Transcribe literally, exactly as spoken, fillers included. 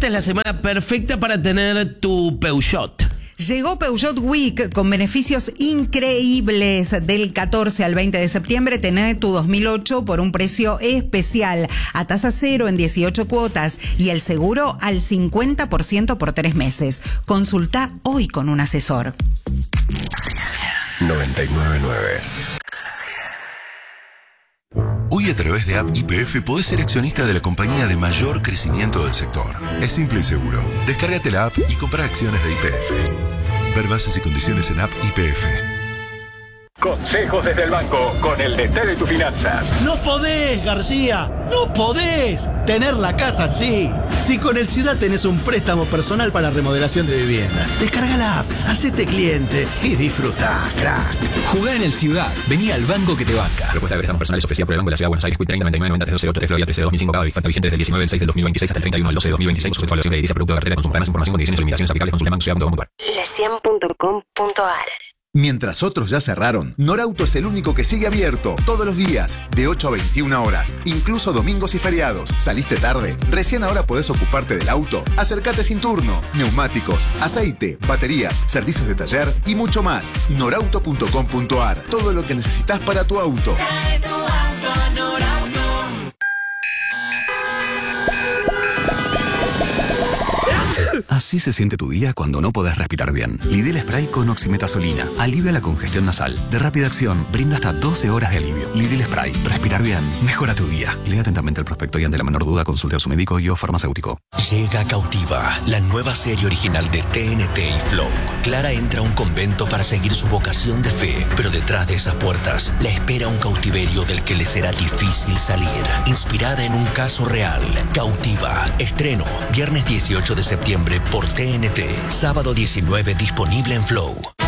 esta es la semana perfecta para tener tu Peugeot. Llegó Peugeot Week con beneficios increíbles. Del catorce al veinte de septiembre tenés tu dos mil ocho por un precio especial, a tasa cero en dieciocho cuotas y el seguro al cincuenta por ciento por tres meses. Consulta hoy con un asesor. noventa y nueve punto nueve. Hoy a través de App Y P F podés ser accionista de la compañía de mayor crecimiento del sector. Es simple y seguro. Descárgate la app y compra acciones de Y P F. Ver bases y condiciones en App Y P F. Consejos desde el banco con el D T de tus finanzas. No podés, García, no podés tener la casa así. Si con el Ciudad tenés un préstamo personal para remodelación de vivienda, descarga la app, hacete cliente y disfrutá, crack. Jugá en el Ciudad, vení al banco que te banca. Propuesta de préstamos personales ofrecida por el Banco de la Ciudad de Buenos Aires, Q treinta noventa y nueve noventa tres dos cero ocho tres Florida trece de dos mil cinco, cada vista vigente desde el diecinueve del seis del dos mil veintiséis hasta el treinta y uno del doce de dos mil veintiséis, sujeto a evaluación de edilicia, producto de cartera, consumo. Para más información, condiciones y limitaciones aplicables, consulte banco ciudad punto com punto a r. le cien punto com punto a r. Mientras otros ya cerraron, Norauto es el único que sigue abierto todos los días, de ocho a veintiuna horas, incluso domingos y feriados. ¿Saliste tarde? Recién ahora podés ocuparte del auto. Acércate sin turno. Neumáticos, aceite, baterías, servicios de taller y mucho más. Norauto punto com punto a r. Todo lo que necesitas para tu auto. Trae tu auto a Norauto. Así se siente tu día cuando no podés respirar bien. Lidl Spray con oximetazolina alivia la congestión nasal. De rápida acción, brinda hasta doce horas de alivio. Lidl Spray. Respirar bien. Mejora tu día. Lea atentamente el prospecto y ante la menor duda consulte a su médico y o farmacéutico. Llega Cautiva, la nueva serie original de T N T y Flow. Clara entra a un convento para seguir su vocación de fe, pero detrás de esas puertas la espera un cautiverio del que le será difícil salir. Inspirada en un caso real, Cautiva. Estreno, viernes dieciocho de septiembre por T N T. Sábado diecinueve disponible en Flow.